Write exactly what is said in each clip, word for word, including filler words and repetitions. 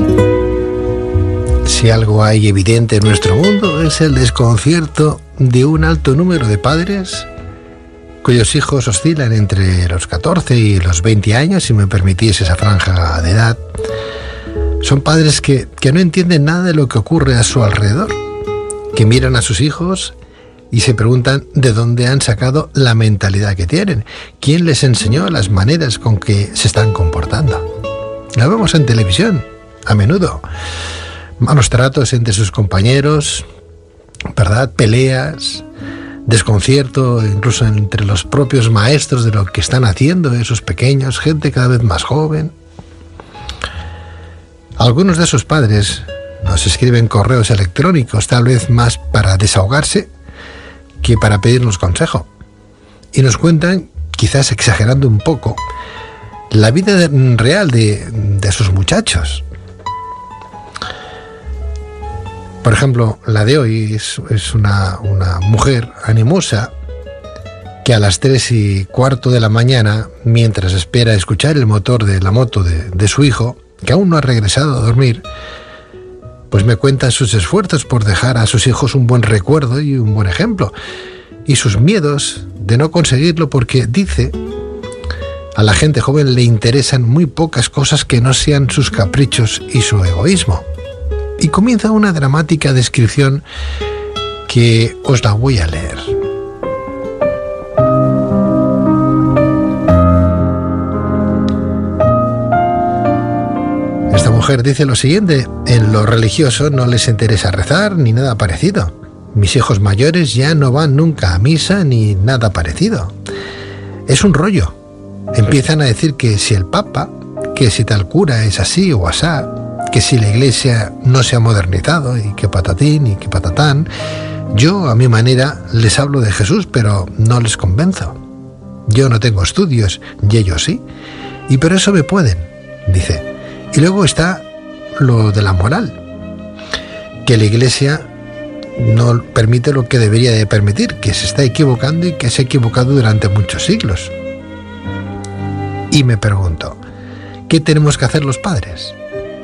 Si algo hay evidente en nuestro mundo es el desconcierto de un alto número de padres cuyos hijos oscilan entre los catorce y los veinte años, si me permitís esa franja de edad. Son padres que, que no entienden nada de lo que ocurre a su alrededor, que miran a sus hijos y se preguntan de dónde han sacado la mentalidad que tienen, quién les enseñó las maneras con que se están comportando. La vemos en televisión, a menudo. Malos tratos entre sus compañeros, ¿verdad? Peleas, desconcierto incluso entre los propios maestros de lo que están haciendo esos pequeños, gente cada vez más joven. Algunos de esos padres nos escriben correos electrónicos, tal vez más para desahogarse que para pedirnos consejo. Y nos cuentan, quizás exagerando un poco, la vida de, real de, de sus muchachos. Por ejemplo, la de hoy es, es una, una mujer animosa que a las tres y cuarto de la mañana, mientras espera escuchar el motor de la moto de, de su hijo, que aún no ha regresado a dormir, pues me cuenta sus esfuerzos por dejar a sus hijos un buen recuerdo y un buen ejemplo, y sus miedos de no conseguirlo porque, dice, a la gente joven le interesan muy pocas cosas que no sean sus caprichos y su egoísmo. Y comienza una dramática descripción que os la voy a leer. Esta mujer dice lo siguiente: en lo religioso no les interesa rezar ni nada parecido. Mis hijos mayores ya no van nunca a misa ni nada parecido. Es un rollo. Empiezan a decir que si el Papa, que si tal cura es así o asá, que si la Iglesia no se ha modernizado y que patatín y que patatán. Yo, a mi manera, les hablo de Jesús, pero no les convenzo. Yo no tengo estudios y ellos sí, y por eso me pueden, dice. Y luego está lo de la moral, que la Iglesia no permite lo que debería de permitir, que se está equivocando y que se ha equivocado durante muchos siglos. Y me pregunto, ¿qué tenemos que hacer los padres?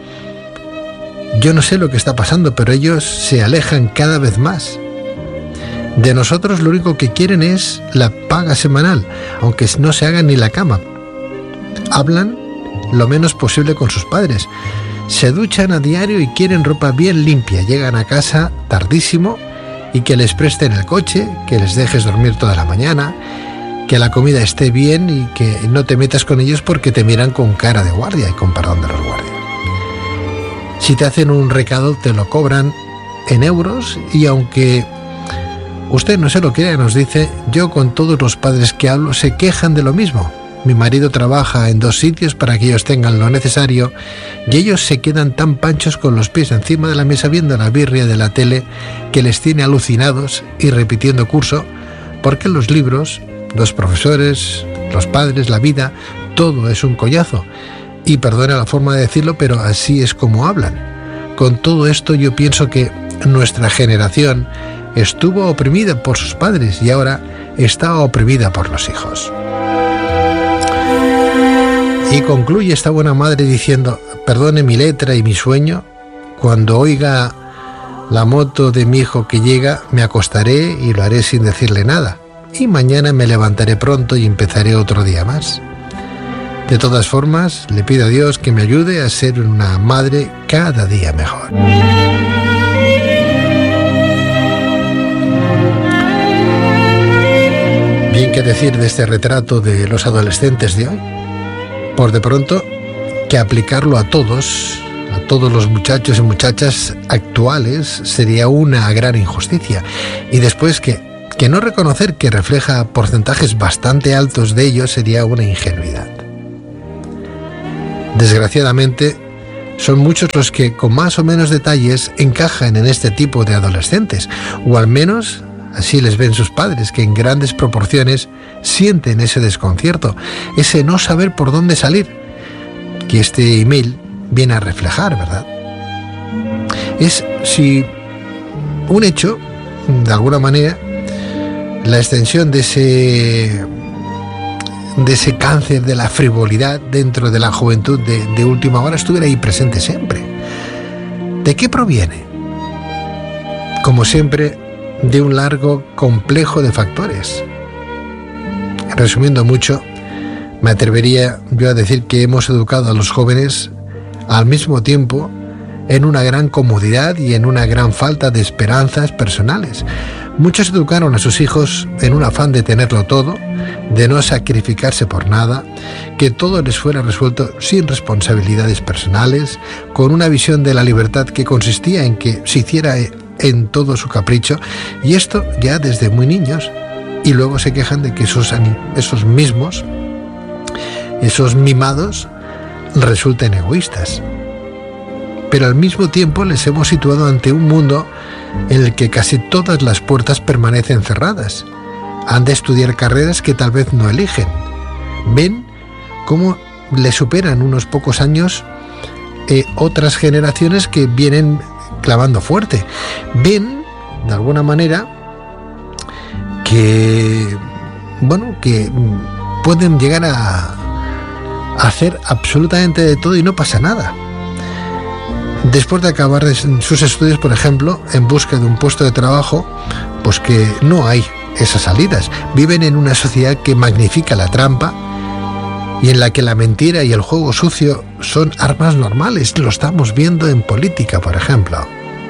Yo no sé lo que está pasando, pero ellos se alejan cada vez más. De nosotros lo único que quieren es la paga semanal, aunque no se hagan ni la cama. Hablan lo menos posible con sus padres. Se duchan a diario y quieren ropa bien limpia. Llegan a casa tardísimo y que les presten el coche, que les dejes dormir toda la mañana, que la comida esté bien y que no te metas con ellos porque te miran con cara de guardia y con perdón de los guardias. Si te hacen un recado te lo cobran en euros y aunque usted no se lo crea, nos dice, yo con todos los padres que hablo se quejan de lo mismo. Mi marido trabaja en dos sitios para que ellos tengan lo necesario y ellos se quedan tan panchos con los pies encima de la mesa viendo la birria de la tele que les tiene alucinados y repitiendo curso, porque los libros, los profesores, los padres, la vida, todo es un collazo. Y perdona la forma de decirlo, pero así es como hablan. Con todo esto yo pienso que nuestra generación estuvo oprimida por sus padres y ahora está oprimida por los hijos. Y concluye esta buena madre diciendo, perdone mi letra y mi sueño, cuando oiga la moto de mi hijo que llega, me acostaré y lo haré sin decirle nada. Y mañana me levantaré pronto y empezaré otro día más. De todas formas, le pido a Dios que me ayude a ser una madre cada día mejor. Bien, ¿qué decir de este retrato de los adolescentes de hoy? Por de pronto, que aplicarlo a todos, a todos los muchachos y muchachas actuales, sería una gran injusticia. Y después que, que no reconocer que refleja porcentajes bastante altos de ellos sería una ingenuidad. Desgraciadamente, son muchos los que con más o menos detalles encajan en este tipo de adolescentes, o al menos así les ven sus padres, que en grandes proporciones sienten ese desconcierto, ese no saber por dónde salir, que este email viene a reflejar, ¿verdad? Es, si un hecho, de alguna manera, la extensión de ese... de ese cáncer de la frivolidad dentro de la juventud de, de última hora estuviera ahí presente siempre. ¿De qué proviene? Como siempre, de un largo complejo de factores. Resumiendo mucho, me atrevería yo a decir que hemos educado a los jóvenes al mismo tiempo en una gran comodidad y en una gran falta de esperanzas personales. Muchos educaron a sus hijos en un afán de tenerlo todo, de no sacrificarse por nada, que todo les fuera resuelto sin responsabilidades personales, con una visión de la libertad que consistía en que se hiciera en todo su capricho, y esto ya desde muy niños, y luego se quejan de que esos, esos mismos, esos mimados, resulten egoístas. Pero al mismo tiempo les hemos situado ante un mundo en el que casi todas las puertas permanecen cerradas. Han de estudiar carreras que tal vez no eligen. Ven cómo les superan unos pocos años eh, otras generaciones que vienen clavando fuerte. Ven, de alguna manera, que, bueno, que pueden llegar a, a hacer absolutamente de todo y no pasa nada. Después de acabar sus estudios, por ejemplo, en busca de un puesto de trabajo, pues que no hay esas salidas. Viven en una sociedad que magnifica la trampa y en la que la mentira y el juego sucio son armas normales. Lo estamos viendo en política, por ejemplo.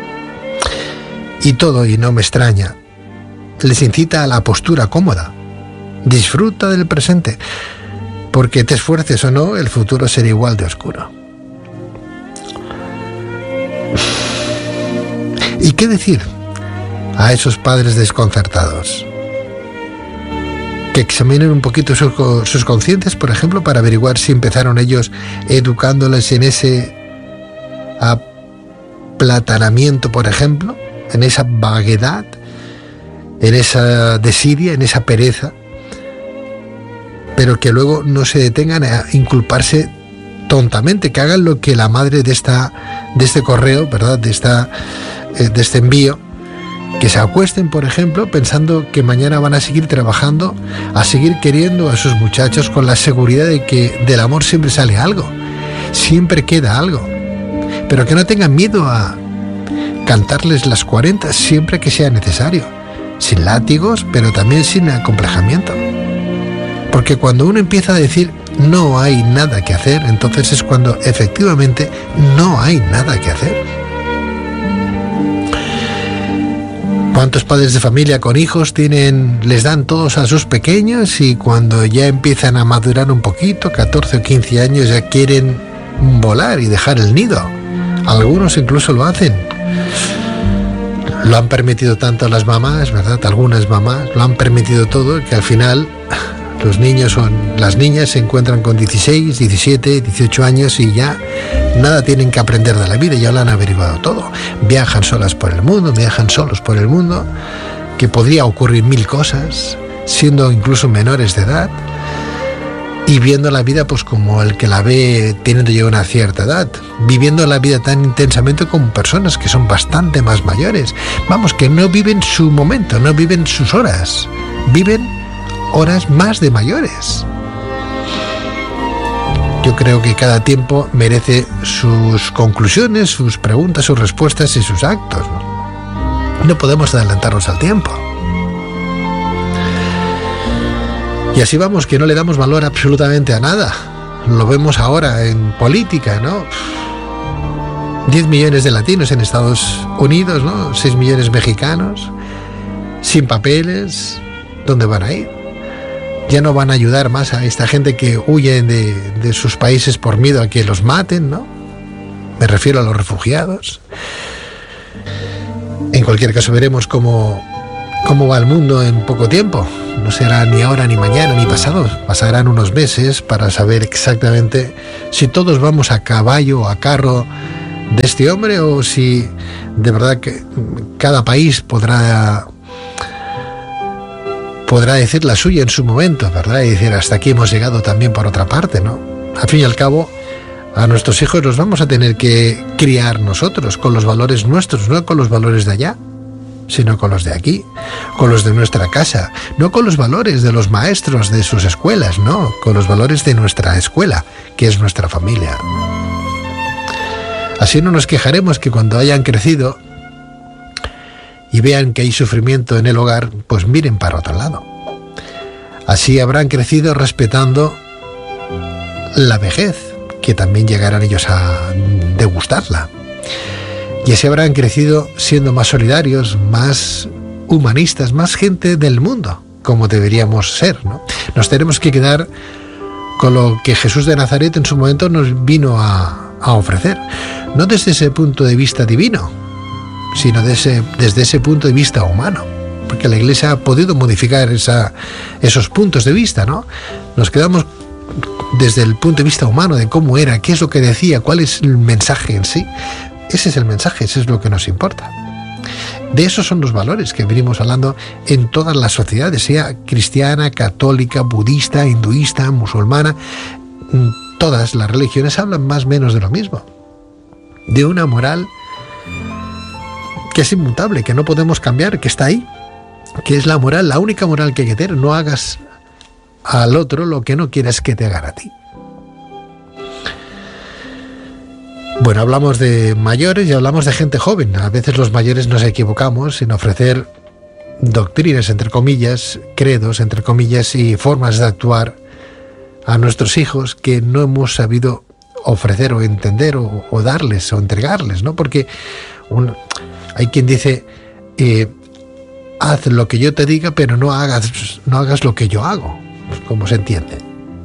Y todo, y no me extraña, les incita a la postura cómoda. Disfruta del presente, porque te esfuerces o no, el futuro será igual de oscuro. ¿Y qué decir a esos padres desconcertados? Que examinen un poquito sus, sus conciencias, por ejemplo, para averiguar si empezaron ellos educándoles en ese aplatanamiento, por ejemplo, en esa vaguedad, en esa desidia, en esa pereza, pero que luego no se detengan a inculparse tontamente, que hagan lo que la madre de esta de este correo, ¿verdad?, de esta de este envío, que se acuesten, por ejemplo, pensando que mañana van a seguir trabajando, a seguir queriendo a sus muchachos con la seguridad de que del amor siempre sale algo, siempre queda algo, pero que no tengan miedo a cantarles las cuarenta siempre que sea necesario, sin látigos, pero también sin acomplejamiento. Porque cuando uno empieza a decir no hay nada que hacer, entonces es cuando efectivamente no hay nada que hacer. ¿Cuántos padres de familia con hijos tienen, les dan todos a sus pequeños y cuando ya empiezan a madurar un poquito, catorce o quince años, ya quieren volar y dejar el nido? Algunos incluso lo hacen. Lo han permitido tanto las mamás, ¿verdad? Algunas mamás lo han permitido todo, que al final los niños o las niñas se encuentran con dieciséis, diecisiete, dieciocho años y ya nada tienen que aprender de la vida, ya lo han averiguado todo. Viajan solas por el mundo, viajan solos por el mundo, que podría ocurrir mil cosas, siendo incluso menores de edad, y viendo la vida pues como el que la ve teniendo ya una cierta edad, viviendo la vida tan intensamente como personas que son bastante más mayores. Vamos, que no viven su momento, no viven sus horas, viven horas más de mayores. Yo creo que cada tiempo merece sus conclusiones, sus preguntas, sus respuestas y sus actos, ¿no? No podemos adelantarnos al tiempo. Y así vamos, que no le damos valor absolutamente a nada. Lo vemos ahora en política, ¿no? diez millones de latinos en Estados Unidos, ¿no? seis millones mexicanos, sin papeles. ¿Dónde van a ir? Ya no van a ayudar más a esta gente que huye de, de sus países por miedo a que los maten, ¿no? Me refiero a los refugiados. En cualquier caso, veremos cómo, cómo va el mundo en poco tiempo. No será ni ahora, ni mañana, ni pasado. Pasarán unos meses para saber exactamente si todos vamos a caballo o a carro de este hombre o si de verdad que cada país podrá... podrá decir la suya en su momento, ¿verdad? Y decir, hasta aquí hemos llegado también por otra parte, ¿no? Al fin y al cabo, a nuestros hijos los vamos a tener que criar nosotros, con los valores nuestros, no con los valores de allá, sino con los de aquí, con los de nuestra casa, no con los valores de los maestros de sus escuelas, no, con los valores de nuestra escuela, que es nuestra familia. Así no nos quejaremos que cuando hayan crecido y vean que hay sufrimiento en el hogar, pues miren para otro lado. Así habrán crecido respetando la vejez, que también llegarán ellos a degustarla. Y así habrán crecido siendo más solidarios, más humanistas, más gente del mundo, como deberíamos ser, ¿no? Nos tenemos que quedar con lo que Jesús de Nazaret en su momento nos vino a, a ofrecer, no desde ese punto de vista divino, sino desde, desde ese punto de vista humano, porque la Iglesia ha podido modificar esa, esos puntos de vista, ¿no? Nos quedamos desde el punto de vista humano, de cómo era, qué es lo que decía, cuál es el mensaje en sí. Ese es el mensaje, ese es lo que nos importa. De esos son los valores que venimos hablando en todas las sociedades, sea cristiana, católica, budista, hinduista, musulmana. Todas las religiones hablan más o menos de lo mismo, de una moral que es inmutable, que no podemos cambiar, que está ahí, que es la moral, la única moral que hay que tener. No hagas al otro lo que no quieras que te hagan a ti. Bueno, hablamos de mayores y hablamos de gente joven. A veces los mayores nos equivocamos en ofrecer doctrinas, entre comillas, credos, entre comillas, y formas de actuar a nuestros hijos que no hemos sabido ofrecer o entender o, o darles o entregarles, ¿no? Porque un, hay quien dice, eh, haz lo que yo te diga, pero no hagas, no hagas lo que yo hago, como se entiende.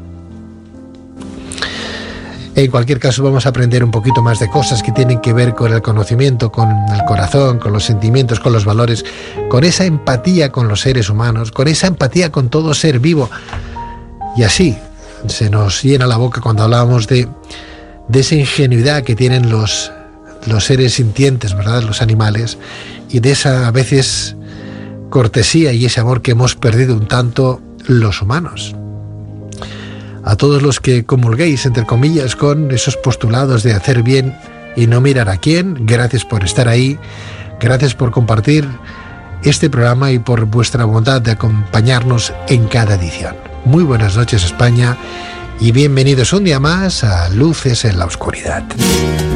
En cualquier caso, vamos a aprender un poquito más de cosas que tienen que ver con el conocimiento, con el corazón, con los sentimientos, con los valores, con esa empatía con los seres humanos, con esa empatía con todo ser vivo. Y así se nos llena la boca cuando hablamos de, de esa ingenuidad que tienen los, los seres sintientes, ¿verdad?, los animales, y de esa, a veces, cortesía y ese amor que hemos perdido un tanto los humanos. A todos los que comulguéis, entre comillas, con esos postulados de hacer bien y no mirar a quién, gracias por estar ahí, gracias por compartir este programa y por vuestra bondad de acompañarnos en cada edición. Muy buenas noches, España, y bienvenidos un día más a Luces en la Oscuridad.